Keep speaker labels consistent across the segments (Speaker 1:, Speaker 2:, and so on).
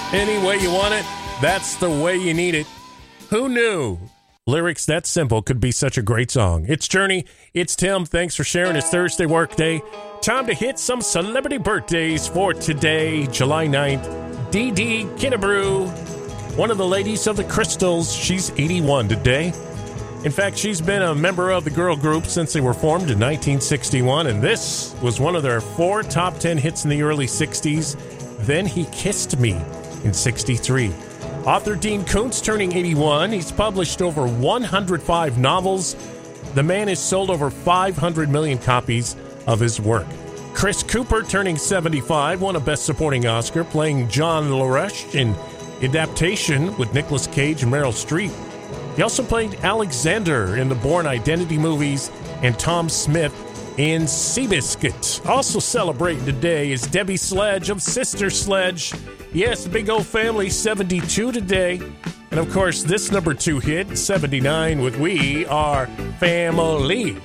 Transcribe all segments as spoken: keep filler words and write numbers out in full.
Speaker 1: Any way you want it, that's the way you need it. Who knew lyrics that simple could be such a great song? It's Journey. It's Tim. Thanks for sharing his Thursday workday. Time to hit some celebrity birthdays for today, July ninth. Dee Dee Kinnebrew, one of the ladies of the Crystals. She's eighty-one today. In fact, she's been a member of the girl group since they were formed in nineteen sixty-one, and this was one of their four top ten hits in the early sixties. Then He Kissed Me in sixty-three. Author Dean Koontz turning eighty-one. He's published over one hundred five novels. The man has sold over five hundred million copies of his work. Chris Cooper turning seventy-five, won a Best Supporting Oscar playing John LaRouche in Adaptation with Nicolas Cage and Meryl Streep. He also played Alexander in the Bourne Identity movies and Tom Smith in Seabiscuit. Also celebrating today is Debbie Sledge of Sister Sledge. Yes, the Big O Family, seventy-two today. And of course, this number two hit, seventy-nine, with We Are Family.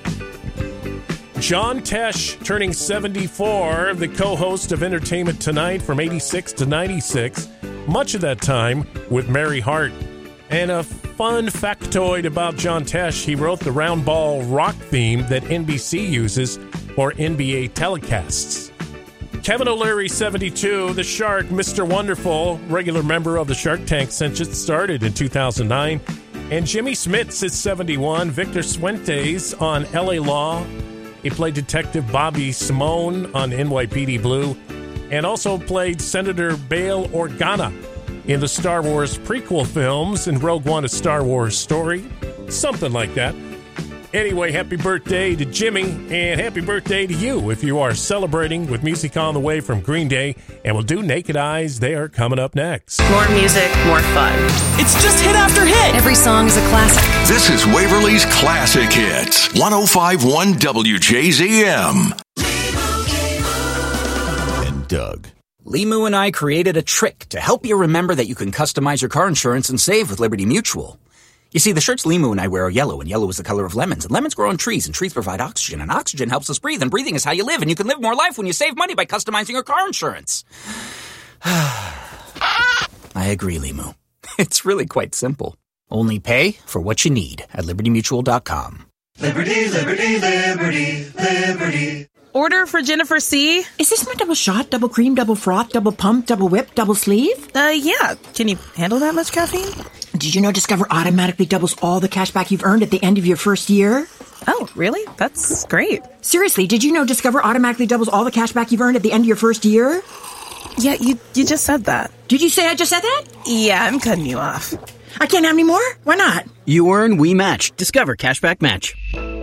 Speaker 1: John Tesh turning seventy-four, the co-host of Entertainment Tonight from eighty-six to ninety-six. Much of that time with Mary Hart. And a fun factoid about John Tesh, he wrote the round ball rock theme that N B C uses for N B A telecasts. Kevin O'Leary, seventy-two, the Shark, Mister Wonderful, regular member of the Shark Tank since it started in two thousand nine. And Jimmy Smits is seventy-one, Victor Fuentes on L A Law. He played Detective Bobby Simone on N Y P D Blue, and also played Senator Bail Organa in the Star Wars prequel films and Rogue One: A Star Wars Story. Something like that. Anyway, happy birthday to Jimmy, and happy birthday to you if you are celebrating with music on the way from Green Day. And we'll do Naked Eyes. They are coming up next.
Speaker 2: More music, more fun.
Speaker 3: It's just hit after hit.
Speaker 2: Every song is a classic.
Speaker 4: This is Waverly's Classic Hits. one oh five point one W J Z M.
Speaker 5: And Doug.
Speaker 3: Limu and I created a trick to help you remember that you can customize your car insurance and save with Liberty Mutual. You see, the shirts Limu and I wear are yellow, and yellow is the color of lemons. And lemons grow on trees, and trees provide oxygen, and oxygen helps us breathe, and breathing is how you live, and you can live more life when you save money by customizing your car insurance. I agree, Limu. It's really quite simple. Only pay for what you need at liberty mutual dot com.
Speaker 6: Liberty, liberty, liberty, liberty.
Speaker 7: Order for Jennifer C.
Speaker 8: Is this my double shot, double cream, double froth, double pump, double whip, double sleeve?
Speaker 7: Uh, yeah. Can you handle that much caffeine?
Speaker 8: Did you know Discover automatically doubles all the cash back you've earned at the end of your first year?
Speaker 7: Oh, really? That's great.
Speaker 8: Seriously, did you know Discover automatically doubles all the cash back you've earned at the end of your first year?
Speaker 7: Yeah, you you just said that.
Speaker 8: Did you say I just said that?
Speaker 7: Yeah, I'm cutting you off.
Speaker 8: I can't have any more? Why not?
Speaker 9: You earn, we match. Discover Cashback Match.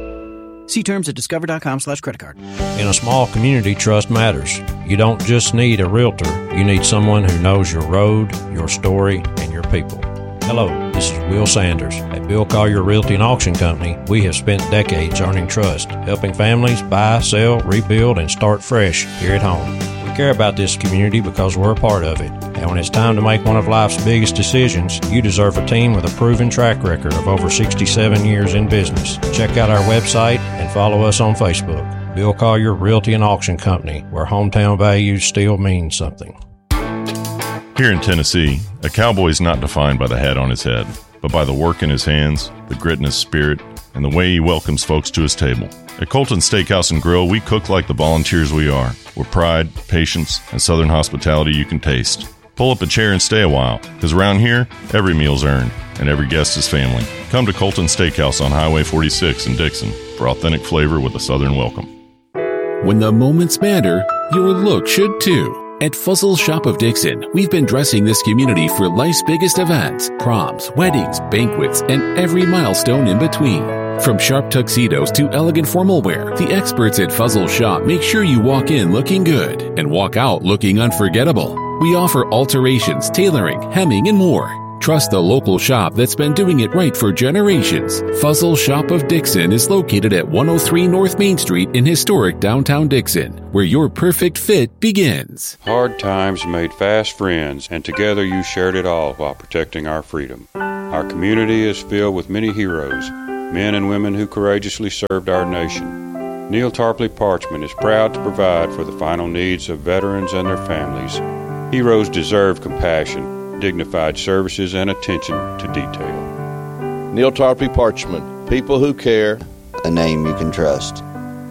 Speaker 9: See terms at discover.com slash credit card.
Speaker 10: In a small community, trust matters. You don't just need a realtor. You need someone who knows your road, your story, and your people. Hello, this is Will Sanders. At Bill Collier Realty and Auction Company, we have spent decades earning trust, helping families buy, sell, rebuild, and start fresh here at home. We care about this community because we're a part of it. And when it's time to make one of life's biggest decisions, you deserve a team with a proven track record of over sixty-seven years in business. Check out our website and follow us on Facebook. Bill Collier Realty and Auction Company, where hometown values still mean something.
Speaker 11: Here in Tennessee, a cowboy is not defined by the hat on his head, but by the work in his hands, the grit in his spirit, and the way he welcomes folks to his table. At Colton Steakhouse and Grill, we cook like the volunteers we are, with pride, patience, and southern hospitality you can taste. Pull up a chair and stay a while, because around here, every meal's earned, and every guest is family. Come to Colton Steakhouse on Highway forty-six in Dixon for authentic flavor with a southern welcome.
Speaker 5: When the moments matter, your look should too. At Fuzzle Shop of Dixon, we've been dressing this community for life's biggest events, proms, weddings, banquets, and every milestone in between. From sharp tuxedos to elegant formal wear, the experts at Fuzzle Shop make sure you walk in looking good and walk out looking unforgettable. We offer alterations, tailoring, hemming, and more. Trust the local shop that's been doing it right for generations. Fuzzle Shop of Dixon is located at one oh three North Main Street in historic downtown Dixon, where your perfect fit begins.
Speaker 12: Hard times made fast friends, and together you shared it all while protecting our freedom. Our community is filled with many heroes, men and women who courageously served our nation. Neil Tarpley Parchment is proud to provide for the final needs of veterans and their families. Heroes deserve compassion, dignified services, and attention to detail.
Speaker 13: Neil Tarpley Parchment, people who care.
Speaker 14: A name you can trust.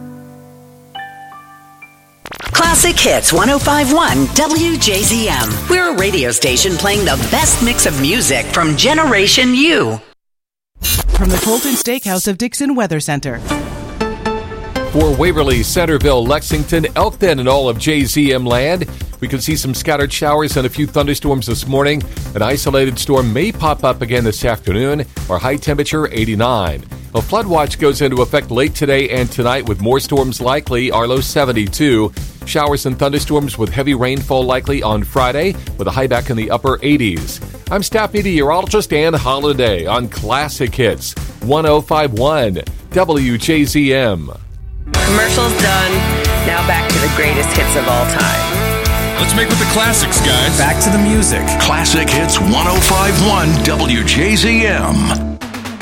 Speaker 2: Classic Hits one oh five point one W J Z M. We're a radio station playing the best mix of music from Generation U.
Speaker 15: From the Colton Steakhouse of Dixon Weather Center.
Speaker 16: For Waverly, Centerville, Lexington, Elkton, and all of J Z M land, we can see some scattered showers and a few thunderstorms this morning. An isolated storm may pop up again this afternoon. Our high temperature, eighty-nine. A flood watch goes into effect late today and tonight with more storms likely. Our low, seventy-two. Showers and thunderstorms with heavy rainfall likely on Friday with a high back in the upper eighties. I'm staff meteorologist Ann Holiday on Classic Hits one oh five point one W J Z M.
Speaker 17: Commercials done. Now back to the greatest hits of all time.
Speaker 4: Let's make with the classics, guys.
Speaker 18: Back to the music.
Speaker 4: Classic Hits one oh five point one W J Z M.